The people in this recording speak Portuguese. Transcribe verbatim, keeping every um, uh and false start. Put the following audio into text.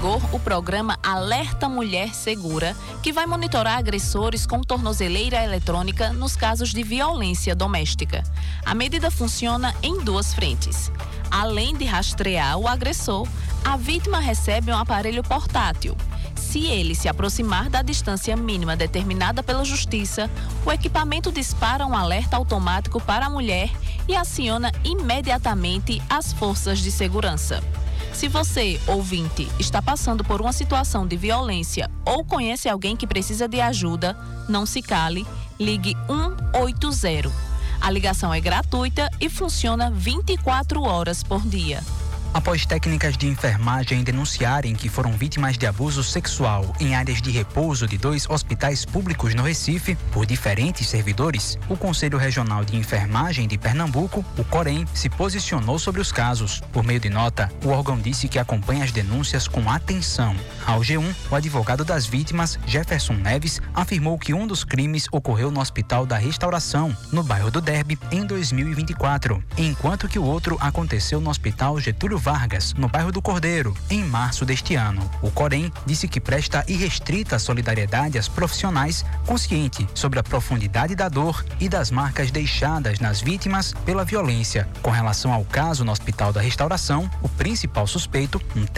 vigor o programa Alerta Mulher Segura, que vai monitorar agressores com tornozeleira eletrônica nos casos de violência doméstica. A medida funciona em duas frentes. Além de rastrear o agressor, a vítima recebe um aparelho portátil. Se ele se aproximar da distância mínima determinada pela Justiça, o equipamento dispara um alerta automático para a mulher e aciona imediatamente as forças de segurança. Se você, ouvinte, está passando por uma situação de violência ou conhece alguém que precisa de ajuda, não se cale, ligue um oito zero. A ligação é gratuita e funciona vinte e quatro horas por dia. Após técnicas de enfermagem denunciarem que foram vítimas de abuso sexual em áreas de repouso de dois hospitais públicos no Recife por diferentes servidores, o Conselho Regional de Enfermagem de Pernambuco, o COREN, se posicionou sobre os casos. Por meio de nota, o órgão disse que acompanha as denúncias com atenção. Ao G um, o advogado das vítimas, Jefferson Neves, afirmou que um dos crimes ocorreu no Hospital da Restauração, no bairro do Derby, em dois mil e vinte e quatro, enquanto que o outro aconteceu no Hospital Getúlio Vargas, no bairro do Cordeiro, em março deste ano. O COREN disse que presta irrestrita solidariedade às profissionais, consciente sobre a profundidade da dor e das marcas deixadas nas vítimas pela violência. Com relação ao caso no Hospital da Restauração, o principal suspeito, um